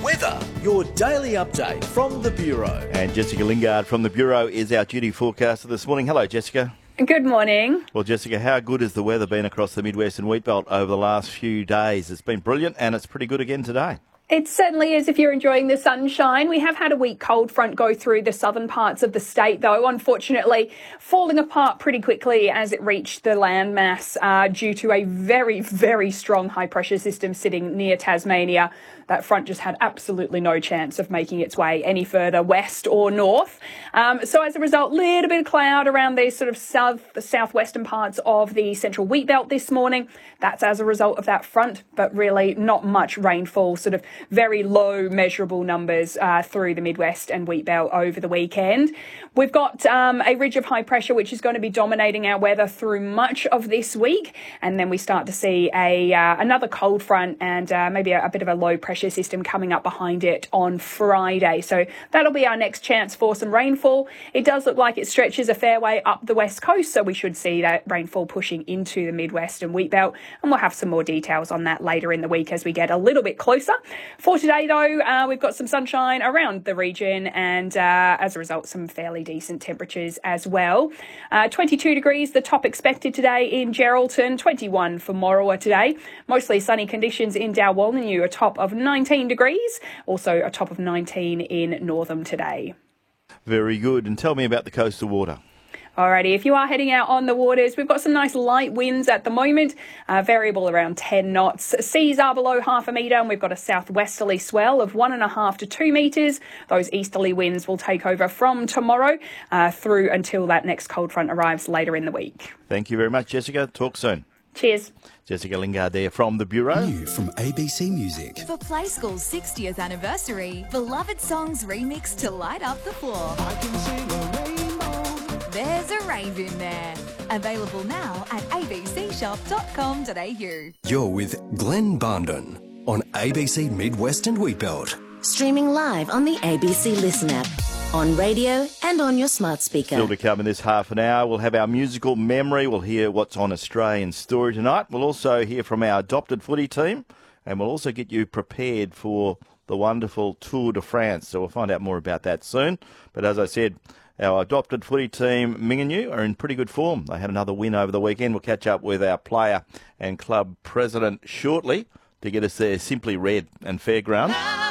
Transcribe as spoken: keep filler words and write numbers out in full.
Weather, your daily update from the Bureau. And Jessica Lingard from the Bureau is our duty forecaster this morning. Hello, Jessica. Good morning. Well, Jessica, how good has the weather been across the Midwest and Wheatbelt over the last few days? It's been brilliant, and it's pretty good again today. It certainly is if you're enjoying the sunshine. We have had a weak cold front go through the southern parts of the state, though, unfortunately falling apart pretty quickly as it reached the landmass uh, due to a very, very strong high-pressure system sitting near Tasmania. That front just had absolutely no chance of making its way any further west or north. Um, so as a result, a little bit of cloud around these sort of south, southwestern parts of the central wheat belt this morning. That's as a result of that front, but really not much rainfall, sort of very low measurable numbers uh, through the Midwest and wheat belt over the weekend. We've got um, a ridge of high pressure, which is going to be dominating our weather through much of this week. And then we start to see a uh, another cold front and uh, maybe a, a bit of a low pressure system coming up behind it on Friday. So that'll be our next chance for some rainfall. It does look like it stretches a fair way up the west coast, so we should see that rainfall pushing into the Midwest and wheat belt. And we'll have some more details on that later in the week as we get a little bit closer. For today, though, uh, we've got some sunshine around the region and uh, as a result, some fairly decent temperatures as well. Uh, twenty-two degrees, the top expected today in Geraldton, twenty-one for Morawa today. Mostly sunny conditions in Dalwallinu, a top of nineteen degrees, also a top of nineteen in Northam today. Very good. And tell me about the coastal water. Alrighty, if you are heading out on the waters, we've got some nice light winds at the moment, uh, variable around ten knots. Seas are below half a metre and we've got a southwesterly swell of one and a half to two metres. Those easterly winds will take over from tomorrow uh, through until that next cold front arrives later in the week. Thank you very much, Jessica. Talk soon. Cheers. Jessica Lingard there from the Bureau. New from A B C Music. For Play School's sixtieth anniversary, beloved songs remixed to light up the floor. I can see a rainbow. There's a rave in there. Available now at a b c shop dot com dot a u. You're with Glenn Barndon on A B C Midwest and Wheatbelt. Streaming live on the A B C Listen app, on radio and on your smart speaker. Still to come in this half an hour, we'll have our musical memory. We'll hear what's on Australian Story tonight. We'll also hear from our adopted footy team, and we'll also get you prepared for the wonderful Tour de France. So we'll find out more about that soon. But as I said, our adopted footy team, Minginyu, are in pretty good form. They had another win over the weekend. We'll catch up with our player and club president shortly to get us there. Simply Red and Fairground.